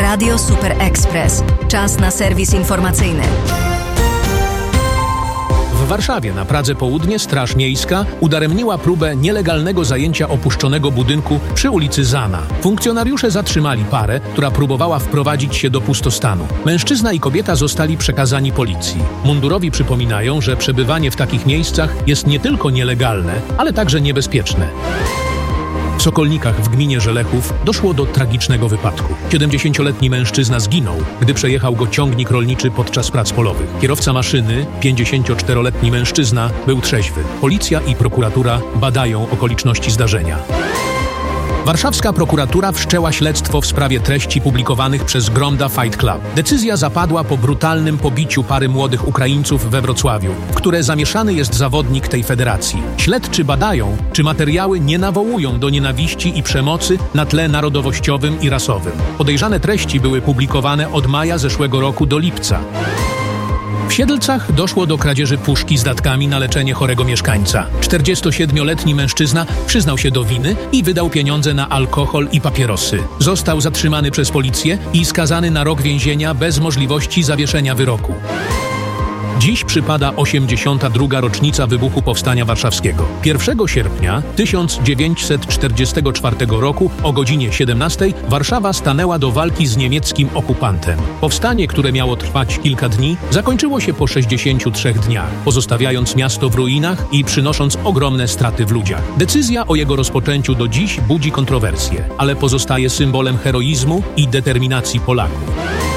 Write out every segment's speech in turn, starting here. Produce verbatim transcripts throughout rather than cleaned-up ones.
Radio Super Express. Czas na serwis informacyjny. W Warszawie na Pradze Południe Straż Miejska udaremniła próbę nielegalnego zajęcia opuszczonego budynku przy ulicy Zana. Funkcjonariusze zatrzymali parę, która próbowała wprowadzić się do pustostanu. Mężczyzna i kobieta zostali przekazani policji. Mundurowi przypominają, że przebywanie w takich miejscach jest nie tylko nielegalne, ale także niebezpieczne. W Sokolnikach w gminie Żelechów doszło do tragicznego wypadku. siedemdziesięcioletni mężczyzna zginął, gdy przejechał go ciągnik rolniczy podczas prac polowych. Kierowca maszyny, pięćdziesięcioczteroletni mężczyzna, był trzeźwy. Policja i prokuratura badają okoliczności zdarzenia. Warszawska prokuratura wszczęła śledztwo w sprawie treści publikowanych przez Gromda Fight Club. Decyzja zapadła po brutalnym pobiciu pary młodych Ukraińców we Wrocławiu, w które zamieszany jest zawodnik tej federacji. Śledczy badają, czy materiały nie nawołują do nienawiści i przemocy na tle narodowościowym i rasowym. Podejrzane treści były publikowane od maja zeszłego roku do lipca. W Siedlcach doszło do kradzieży puszki z datkami na leczenie chorego mieszkańca. czterdziestosiedmioletni mężczyzna przyznał się do winy i wydał pieniądze na alkohol i papierosy. Został zatrzymany przez policję i skazany na rok więzienia bez możliwości zawieszenia wyroku. Dziś przypada osiemdziesiąta druga rocznica wybuchu Powstania Warszawskiego. pierwszego sierpnia tysiąc dziewięćset czterdziestego czwartego roku o godzinie siedemnastej Warszawa stanęła do walki z niemieckim okupantem. Powstanie, które miało trwać kilka dni, zakończyło się po sześćdziesięciu trzech dniach, pozostawiając miasto w ruinach i przynosząc ogromne straty w ludziach. Decyzja o jego rozpoczęciu do dziś budzi kontrowersje, ale pozostaje symbolem heroizmu i determinacji Polaków.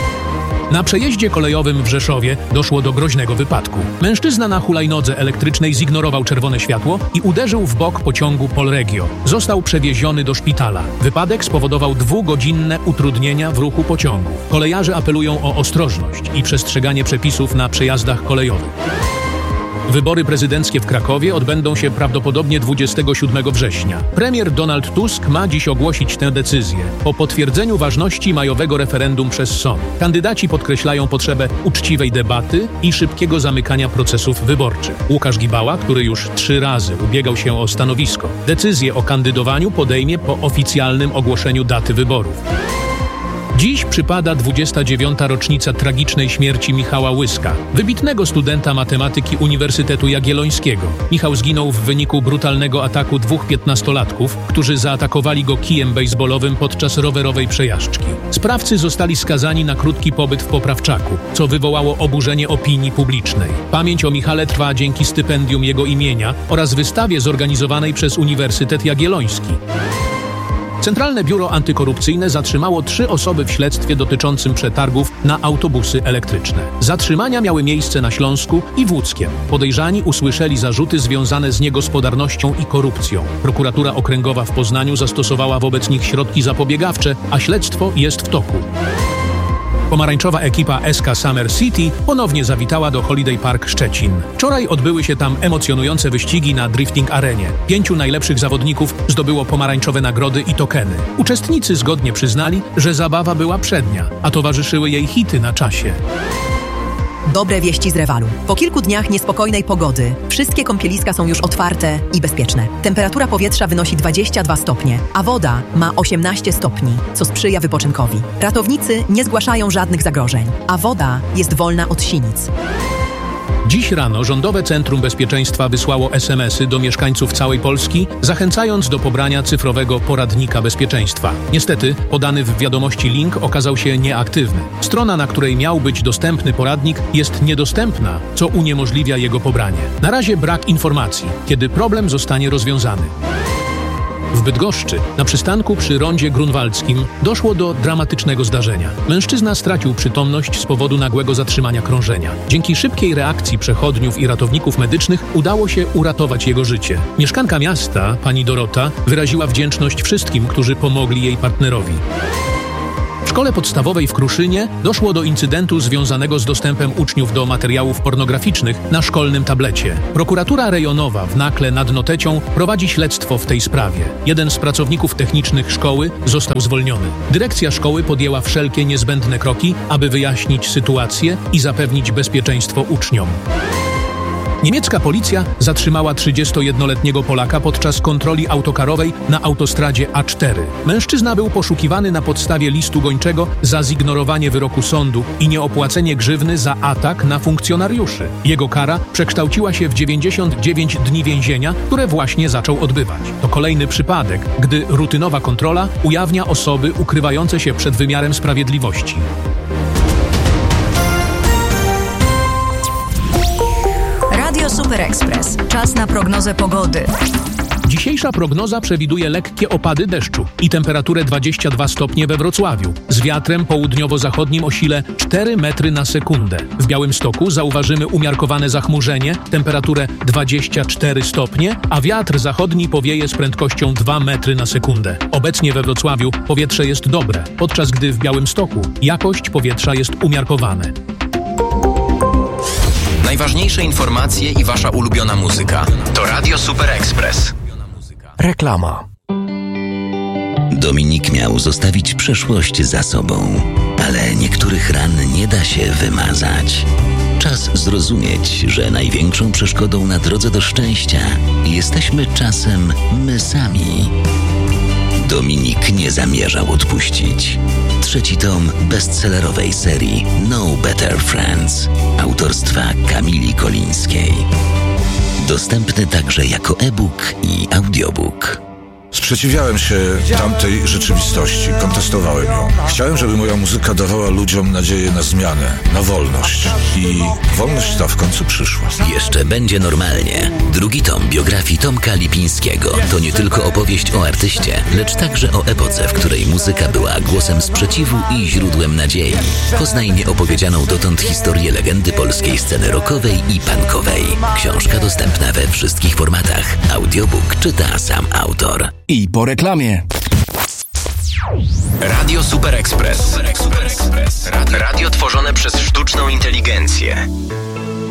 Na przejeździe kolejowym w Rzeszowie doszło do groźnego wypadku. Mężczyzna na hulajnodze elektrycznej zignorował czerwone światło i uderzył w bok pociągu Polregio. Został przewieziony do szpitala. Wypadek spowodował dwugodzinne utrudnienia w ruchu pociągu. Kolejarze apelują o ostrożność i przestrzeganie przepisów na przejazdach kolejowych. Wybory prezydenckie w Krakowie odbędą się prawdopodobnie dwudziestego siódmego września. Premier Donald Tusk ma dziś ogłosić tę decyzję po potwierdzeniu ważności majowego referendum przez sąd. Kandydaci podkreślają potrzebę uczciwej debaty i szybkiego zamykania procesów wyborczych. Łukasz Gibała, który już trzy razy ubiegał się o stanowisko, decyzję o kandydowaniu podejmie po oficjalnym ogłoszeniu daty wyborów. Dziś przypada dwudziesta dziewiąta rocznica tragicznej śmierci Michała Łyska, wybitnego studenta matematyki Uniwersytetu Jagiellońskiego. Michał zginął w wyniku brutalnego ataku dwóch piętnastolatków, którzy zaatakowali go kijem bejsbolowym podczas rowerowej przejażdżki. Sprawcy zostali skazani na krótki pobyt w poprawczaku, co wywołało oburzenie opinii publicznej. Pamięć o Michale trwa dzięki stypendium jego imienia oraz wystawie zorganizowanej przez Uniwersytet Jagielloński. Centralne Biuro Antykorupcyjne zatrzymało trzy osoby w śledztwie dotyczącym przetargów na autobusy elektryczne. Zatrzymania miały miejsce na Śląsku i w Łódzkiem. Podejrzani usłyszeli zarzuty związane z niegospodarnością i korupcją. Prokuratura Okręgowa w Poznaniu zastosowała wobec nich środki zapobiegawcze, a śledztwo jest w toku. Pomarańczowa ekipa S K Summer City ponownie zawitała do Holiday Park Szczecin. Wczoraj odbyły się tam emocjonujące wyścigi na drifting arenie. Pięciu najlepszych zawodników zdobyło pomarańczowe nagrody i tokeny. Uczestnicy zgodnie przyznali, że zabawa była przednia, a towarzyszyły jej hity na czasie. Dobre wieści z Rewalu. Po kilku dniach niespokojnej pogody wszystkie kąpieliska są już otwarte i bezpieczne. Temperatura powietrza wynosi dwadzieścia dwa stopnie, a woda ma osiemnaście stopni, co sprzyja wypoczynkowi. Ratownicy nie zgłaszają żadnych zagrożeń, a woda jest wolna od sinic. Dziś rano Rządowe Centrum Bezpieczeństwa wysłało es em esy do mieszkańców całej Polski, zachęcając do pobrania cyfrowego poradnika bezpieczeństwa. Niestety, podany w wiadomości link okazał się nieaktywny. Strona, na której miał być dostępny poradnik, jest niedostępna, co uniemożliwia jego pobranie. Na razie brak informacji, kiedy problem zostanie rozwiązany. W Bydgoszczy, na przystanku przy rondzie grunwaldzkim, doszło do dramatycznego zdarzenia. Mężczyzna stracił przytomność z powodu nagłego zatrzymania krążenia. Dzięki szybkiej reakcji przechodniów i ratowników medycznych udało się uratować jego życie. Mieszkanka miasta, pani Dorota, wyraziła wdzięczność wszystkim, którzy pomogli jej partnerowi. W szkole podstawowej w Kruszynie doszło do incydentu związanego z dostępem uczniów do materiałów pornograficznych na szkolnym tablecie. Prokuratura rejonowa w Nakle nad Notecią prowadzi śledztwo w tej sprawie. Jeden z pracowników technicznych szkoły został zwolniony. Dyrekcja szkoły podjęła wszelkie niezbędne kroki, aby wyjaśnić sytuację i zapewnić bezpieczeństwo uczniom. Niemiecka policja zatrzymała trzydziestojednoletniego Polaka podczas kontroli autokarowej na autostradzie A cztery. Mężczyzna był poszukiwany na podstawie listu gończego za zignorowanie wyroku sądu i nieopłacenie grzywny za atak na funkcjonariuszy. Jego kara przekształciła się w dziewięćdziesiąt dziewięć dni więzienia, które właśnie zaczął odbywać. To kolejny przypadek, gdy rutynowa kontrola ujawnia osoby ukrywające się przed wymiarem sprawiedliwości. Radio Super Express. Czas na prognozę pogody. Dzisiejsza prognoza przewiduje lekkie opady deszczu i temperaturę dwadzieścia dwa stopnie we Wrocławiu, z wiatrem południowo-zachodnim o sile cztery metry na sekundę. W Białymstoku zauważymy umiarkowane zachmurzenie, temperaturę dwadzieścia cztery stopnie, a wiatr zachodni powieje z prędkością dwa metry na sekundę. Obecnie we Wrocławiu powietrze jest dobre, podczas gdy w Białymstoku jakość powietrza jest umiarkowana. Najważniejsze informacje i wasza ulubiona muzyka to Radio Super Express. Reklama. Dominik miał zostawić przeszłość za sobą, ale niektórych ran nie da się wymazać. Czas zrozumieć, że największą przeszkodą na drodze do szczęścia jesteśmy czasem my sami. Dominik nie zamierzał odpuścić. Trzeci tom bestsellerowej serii No Better Friends autorstwa Kamili Kolińskiej. Dostępny także jako e-book i audiobook. Sprzeciwiałem się tamtej rzeczywistości, kontestowałem ją. Chciałem, żeby moja muzyka dawała ludziom nadzieję na zmianę, na wolność. I wolność ta w końcu przyszła. Jeszcze będzie normalnie. Drugi tom biografii Tomka Lipińskiego to nie tylko opowieść o artyście, lecz także o epoce, w której muzyka była głosem sprzeciwu i źródłem nadziei. Poznaj nieopowiedzianą dotąd historię legendy polskiej sceny rockowej i punkowej. Książka dostępna we wszystkich formatach. Audiobook czyta sam autor. I po reklamie. Radio Super Express. Radio tworzone przez sztuczną inteligencję.